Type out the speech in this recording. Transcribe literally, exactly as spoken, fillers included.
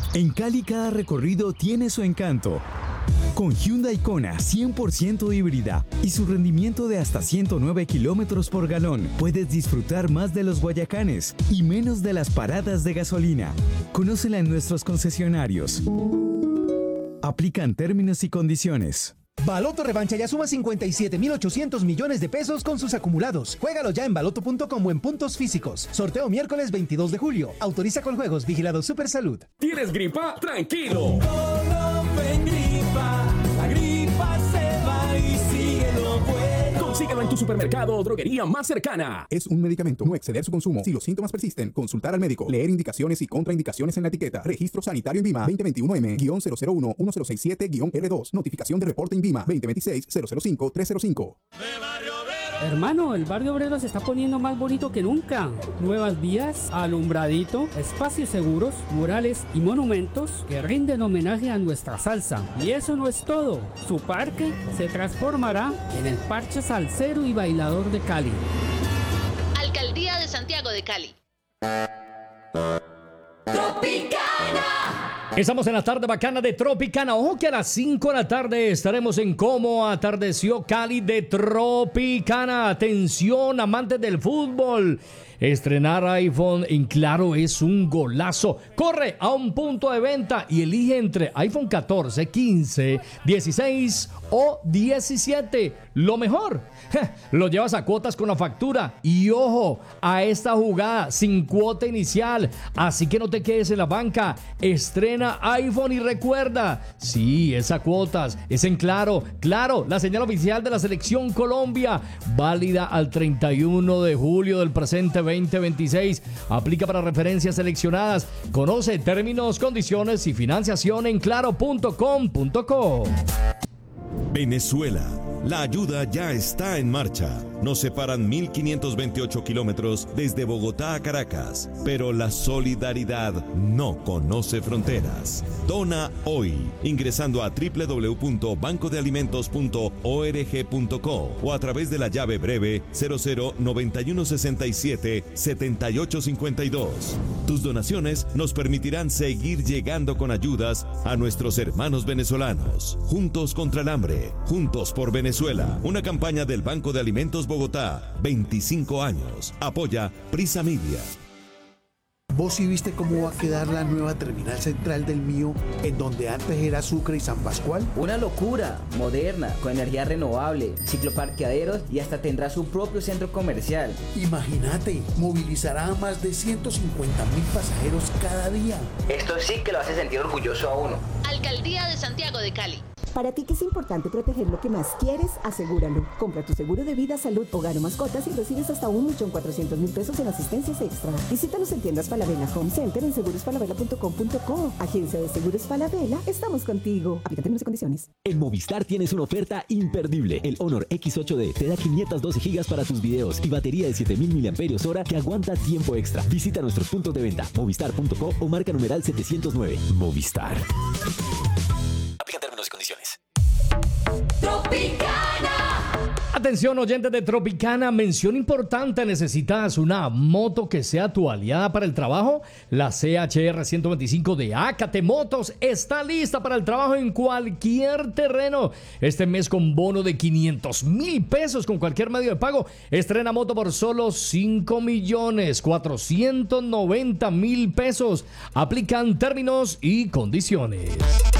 En Cali cada recorrido tiene su encanto. Con Hyundai Kona cien por ciento híbrida y su rendimiento de hasta ciento nueve kilómetros por galón, puedes disfrutar más de los Guayacanes y menos de las paradas de gasolina. Conócela en nuestros concesionarios. Aplican términos y condiciones. Baloto Revancha ya suma cincuenta y siete mil ochocientos millones de pesos con sus acumulados. Juégalo ya en baloto punto com o en puntos físicos. Sorteo miércoles veintidós de julio. Autoriza con juegos. Vigilado Supersalud. ¿Tienes gripa? Tranquilo. Gripa, la gripa se va y sigue lo bueno. Consíguelo en tu supermercado o droguería más cercana. Es un medicamento. No exceder su consumo. Si los síntomas persisten, consultar al médico. Leer indicaciones y contraindicaciones en la etiqueta. Registro sanitario INVIMA veinte veintiuno M cero cero uno uno cero seis siete R dos. Notificación de reporte INVIMA veinte veintiséis cero cero cinco tres cero cinco. Hermano, el barrio obrero se está poniendo más bonito que nunca. Nuevas vías, alumbradito, espacios seguros, murales y monumentos que rinden homenaje a nuestra salsa. Y eso no es todo. Su parque se transformará en el parche salsero y bailador de Cali. Alcaldía de Santiago de Cali. Tropicana. Estamos en la tarde bacana de Tropicana. Ojo que a las cinco de la tarde estaremos en Cómo atardeció Cali de Tropicana. Atención, amantes del fútbol. Estrenar iPhone en Claro es un golazo. Corre a un punto de venta y elige entre iPhone catorce, quince, dieciséis o diecisiete. Lo mejor, lo llevas a cuotas con la factura. Y ojo, a esta jugada sin cuota inicial. Así que no te quedes en la banca. Estrena iPhone y recuerda, sí, es a cuotas, es en Claro. Claro, la señal oficial de la Selección Colombia. Válida al treinta y uno de julio del presente veinte veintiséis. Aplica para referencias seleccionadas. Conoce términos, condiciones y financiación en claro punto com punto co. Venezuela. La ayuda ya está en marcha. Nos separan mil quinientos veintiocho kilómetros desde Bogotá a Caracas, pero la solidaridad no conoce fronteras. Dona hoy ingresando a doble u doble u doble u punto banco de alimentos punto org punto co o a través de la llave breve cero cero noventa y uno sesenta y siete setenta y ocho cincuenta y dos. Tus donaciones nos permitirán seguir llegando con ayudas a nuestros hermanos venezolanos. Juntos contra el hambre, juntos por Venezuela. Una campaña del Banco de Alimentos Bogotá, veinticinco años. Apoya Prisa Media. ¿Vos sí viste cómo va a quedar la nueva terminal central del Mío, en donde antes era Sucre y San Pascual? Una locura, moderna, con energía renovable, cicloparqueaderos y hasta tendrá su propio centro comercial. Imagínate, movilizará a más de ciento cincuenta mil pasajeros cada día. Esto sí que lo hace sentir orgulloso a uno. Alcaldía de Santiago de Cali. Para ti que es importante proteger lo que más quieres, asegúralo. Compra tu seguro de vida, salud, hogar o mascotas y recibes hasta un millón cuatrocientos mil pesos en asistencias extra. Visítanos en tiendas Falabella Home Center en seguros falabella punto com punto co. Agencia de Seguros Falabella, estamos contigo. Aplica términos y condiciones. En Movistar tienes una oferta imperdible. El Honor Equis ocho D te da quinientos doce gigas para tus videos y batería de siete mil miliamperios hora que aguanta tiempo extra. Visita nuestros puntos de venta, movistar punto co o marca numeral setecientos nueve. Movistar. Aplican términos y condiciones. Tropicana. Atención, oyentes de Tropicana, mención importante: ¿necesitas una moto que sea tu aliada para el trabajo? La C H R ciento veinticinco de Acate Motos está lista para el trabajo en cualquier terreno. Este mes con bono de quinientos mil pesos con cualquier medio de pago. Estrena moto por solo cinco millones cuatrocientos noventa mil pesos. Aplican términos y condiciones.